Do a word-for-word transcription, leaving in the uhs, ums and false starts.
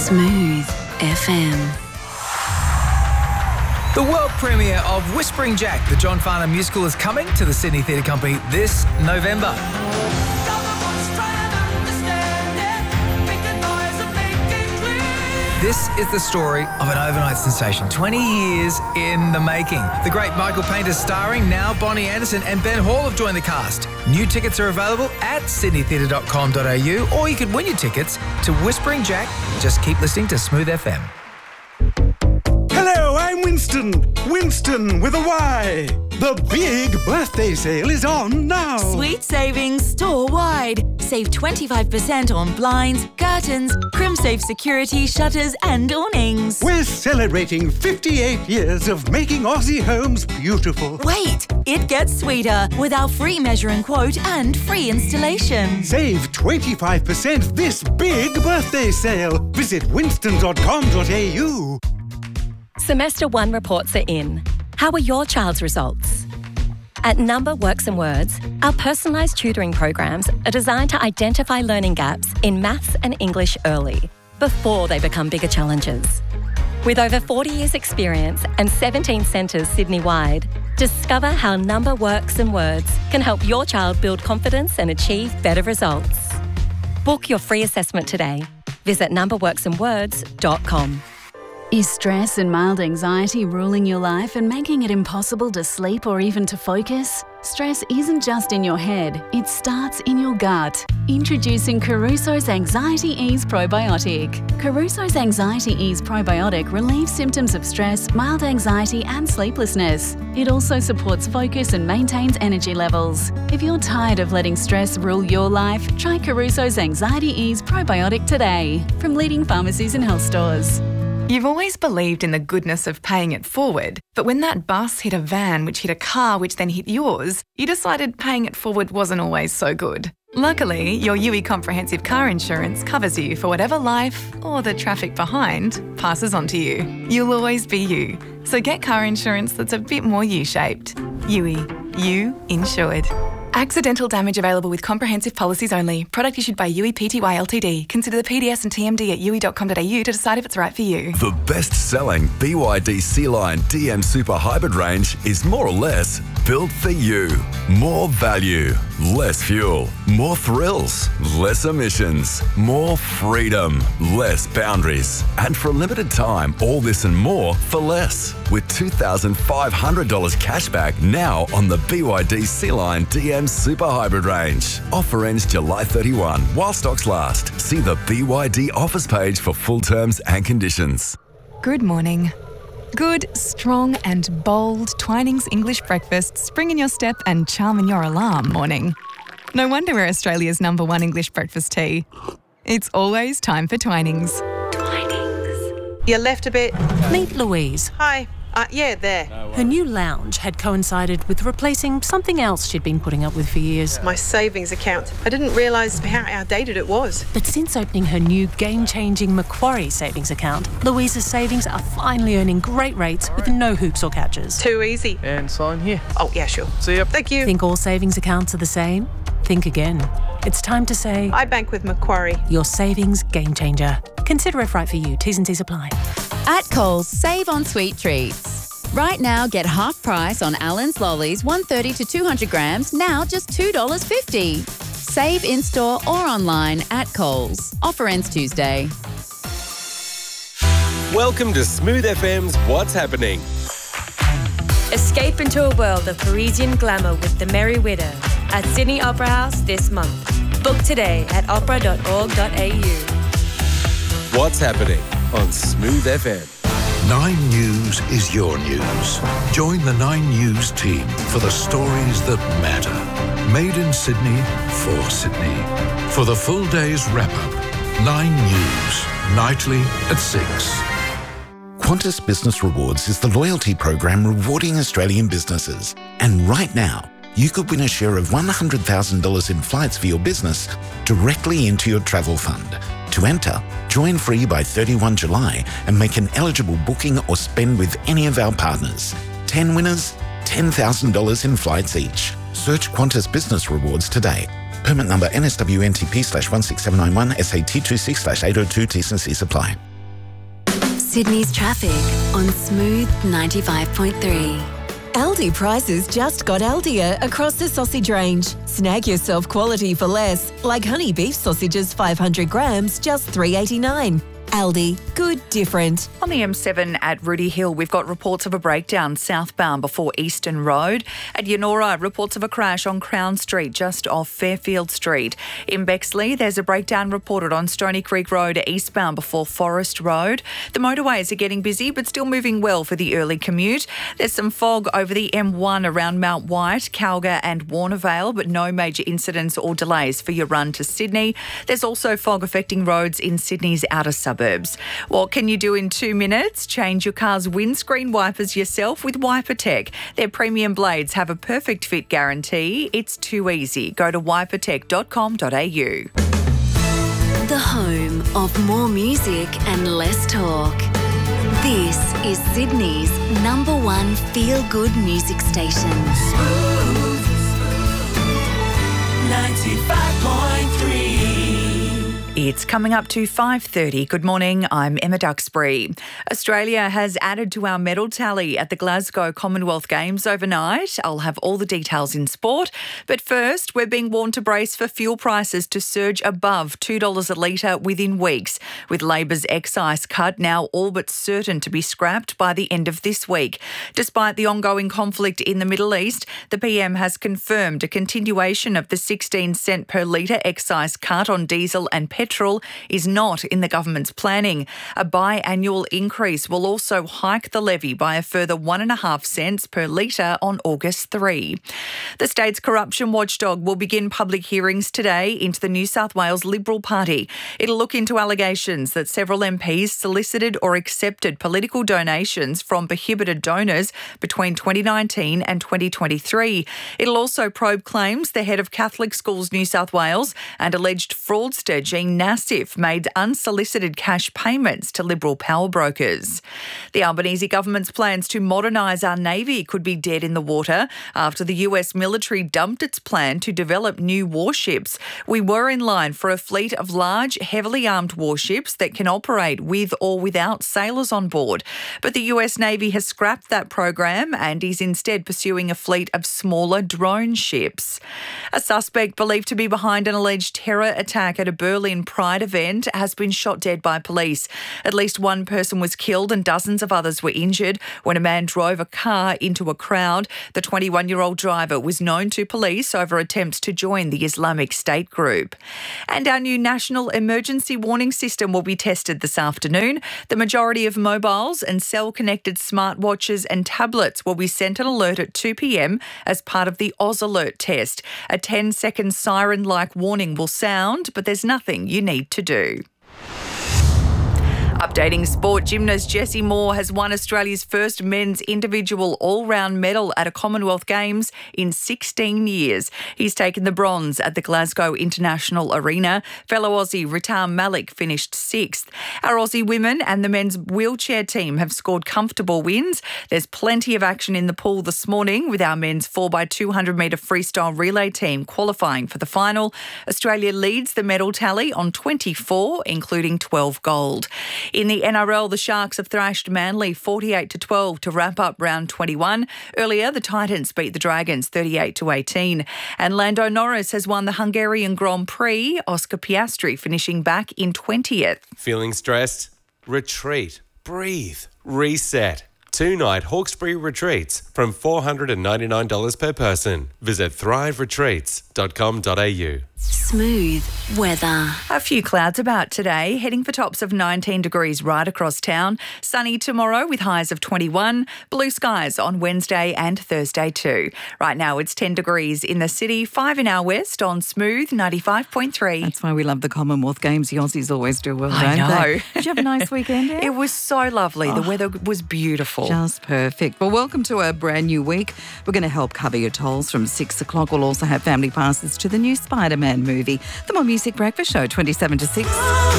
Smooth F M. The world premiere of Whispering Jack, the John Farnham musical, is coming to the Sydney Theatre Company this November. This is the story of an overnight sensation, twenty years in the making. The great Michael Painter starring, now Bonnie Anderson and Ben Hall have joined the cast. New tickets are available at sydney theatre dot com dot a u, or you can win your tickets to Whispering Jack. Just keep listening to Smooth F M. Hello, I'm Winston. Winston with a Y. The big birthday sale is on now. Sweet savings store-wide. Save twenty-five percent on blinds, curtains, CrimSafe security, shutters and awnings. We're celebrating fifty-eight years of making Aussie homes beautiful. Wait, it gets sweeter with our free measure and quote and free installation. Save twenty-five percent this big birthday sale. Visit winston dot com dot a u. Semester one reports are in. How are your child's results? At Number Works and Words, our personalised tutoring programs are designed to identify learning gaps in maths and English early, before they become bigger challenges. With over forty years experience and seventeen centres Sydney-wide, discover how Number Works and Words can help your child build confidence and achieve better results. Book your free assessment today. Visit number works and words dot com. Is stress and mild anxiety ruling your life and making it impossible to sleep or even to focus? Stress isn't just in your head, it starts in your gut. Introducing Caruso's Anxiety Ease Probiotic. Caruso's Anxiety Ease Probiotic relieves symptoms of stress, mild anxiety and sleeplessness. It also supports focus and maintains energy levels. If you're tired of letting stress rule your life, try Caruso's Anxiety Ease Probiotic today from leading pharmacies and health stores. You've always believed in the goodness of paying it forward, but when that bus hit a van which hit a car which then hit yours, you decided paying it forward wasn't always so good. Luckily, your U I Comprehensive Car Insurance covers you for whatever life, or the traffic behind, passes on to you. You'll always be you. So get car insurance that's a bit more U-shaped. U I. You insured. Accidental damage available with comprehensive policies only. Product issued by U I Pty Ltd. Consider the P D S and T M D at u i dot com dot a u to decide if it's right for you. The best-selling B Y D C-Line D M Super Hybrid range is more or less built for you. More value, less fuel, more thrills, less emissions, more freedom, less boundaries. And for a limited time, all this and more for less. With two thousand five hundred dollars cashback now on the B Y D C-Line D M Super Hybrid range. Offer ends July thirty-first while stocks last. See the B Y D offers page for full terms and conditions. Good morning. Good, strong and bold Twinings English breakfast spring in your step and charm in your alarm morning. No wonder we're Australia's number one English breakfast tea. It's always time for Twinings. Twinings. You left a bit. Meet Louise. Hi. Uh, yeah, there. Her new lounge had coincided with replacing something else she'd been putting up with for years. My savings account. I didn't realise how outdated it was. But since opening her new game-changing Macquarie savings account, Louise's savings are finally earning great rates with no hoops or catches. Too easy. And sign here. Oh, yeah, sure. See ya. Thank you. Think all savings accounts are the same? Think again. It's time to say... I bank with Macquarie. Your savings game changer. Consider if right for you. T's and C's apply. At Coles, save on sweet treats. Right now, get half price on Allen's Lollies, one hundred thirty to two hundred grams, now just two dollars fifty. Save in-store or online at Coles. Offer ends Tuesday. Welcome to Smooth F M's What's Happening. Escape into a world of Parisian glamour with The Merry Widow at Sydney Opera House this month. Book today at opera dot org dot a u. What's Happening on Smooth F M. Nine News is your news. Join the Nine News team for the stories that matter. Made in Sydney, for Sydney. For the full day's wrap-up, Nine News, nightly at six. Qantas Business Rewards is the loyalty program rewarding Australian businesses. And right now, you could win a share of one hundred thousand dollars in flights for your business directly into your travel fund. To enter, join free by thirty-first of July and make an eligible booking or spend with any of our partners. ten winners, ten thousand dollars in flights each. Search Qantas Business Rewards today. Permit number N S W N T P slash one six seven nine one S A T two six slash eight oh two T's and C's apply. Sydney's traffic on Smooth ninety-five point three. Aldi prices just got Aldier across the sausage range. Snag yourself quality for less, like honey beef sausages five hundred grams, just three dollars eighty-nine. Aldi, good different. On the M seven at Rooty Hill, we've got reports of a breakdown southbound before Eastern Road. At Yennora, reports of a crash on Crown Street just off Fairfield Street. In Bexley, there's a breakdown reported on Stony Creek Road eastbound before Forest Road. The motorways are getting busy but still moving well for the early commute. There's some fog over the M one around Mount White, Calga and Warnervale, but no major incidents or delays for your run to Sydney. There's also fog affecting roads in Sydney's outer suburbs. What can you do in two minutes? Change your car's windscreen wipers yourself with Wiper Tech. Their premium blades have a perfect fit guarantee. It's too easy. Go to wiper tech dot com dot a u. The home of more music and less talk. This is Sydney's number one feel-good music station. Smooth ninety-five point three. It's coming up to five thirty. Good morning, I'm Emma Duxbury. Australia has added to our medal tally at the Glasgow Commonwealth Games overnight. I'll have all the details in sport. But first, we're being warned to brace for fuel prices to surge above two dollars a litre within weeks, with Labor's excise cut now all but certain to be scrapped by the end of this week. Despite the ongoing conflict in the Middle East, the P M has confirmed a continuation of the sixteen cent per litre excise cut on diesel and petrol is not in the government's planning. A biannual increase will also hike the levy by a further one and a half cents per litre on August third. The state's corruption watchdog will begin public hearings today into the New South Wales Liberal Party. It'll look into allegations that several M Ps solicited or accepted political donations from prohibited donors between twenty nineteen and twenty twenty-three. It'll also probe claims the head of Catholic Schools New South Wales and alleged fraudster Jean Nassif made unsolicited cash payments to Liberal power brokers. The Albanese government's plans to modernise our Navy could be dead in the water after the U S military dumped its plan to develop new warships. We were in line for a fleet of large, heavily armed warships that can operate with or without sailors on board. But the U S Navy has scrapped that program and is instead pursuing a fleet of smaller drone ships. A suspect believed to be behind an alleged terror attack at a Berlin Pride event has been shot dead by police. At least one person was killed and dozens of others were injured when a man drove a car into a crowd. The twenty-one-year-old driver was known to police over attempts to join the Islamic State group. And our new national emergency warning system will be tested this afternoon. The majority of mobiles and cell-connected smartwatches and tablets will be sent an alert at two p.m. as part of the Oz Alert test. A ten-second siren-like warning will sound, but there's nothing you need to do. Updating sport, gymnast Jesse Moore has won Australia's first men's individual all-round medal at a Commonwealth Games in sixteen years. He's taken the bronze at the Glasgow International Arena. Fellow Aussie Ritam Malik finished sixth. Our Aussie women and the men's wheelchair team have scored comfortable wins. There's plenty of action in the pool this morning with our men's four by two hundred metre freestyle relay team qualifying for the final. Australia leads the medal tally on twenty-four, including twelve gold. In the N R L, the Sharks have thrashed Manly forty-eight to twelve to wrap up round twenty-one. Earlier, the Titans beat the Dragons thirty-eight to eighteen. And Lando Norris has won the Hungarian Grand Prix, Oscar Piastri finishing back in twentieth. Feeling stressed? Retreat. Breathe. Reset. Two-night Hawkesbury retreats from four hundred ninety-nine dollars per person. Visit thrive retreats dot com dot a u. Smooth weather. A few clouds about today, heading for tops of nineteen degrees right across town. Sunny tomorrow with highs of twenty-one. Blue skies on Wednesday and Thursday too. Right now it's ten degrees in the city, five in our west on Smooth ninety-five point three. That's why we love the Commonwealth Games. The Aussies always do well, I don't know. they? Did you have a nice weekend, Em? It was so lovely. Oh, the weather was beautiful. Just perfect. Well, welcome to a brand new week. We're going to help cover your tolls from six o'clock. We'll also have family passes to the new Spider-Man movie. The More Music Breakfast Show, twenty-seven to six.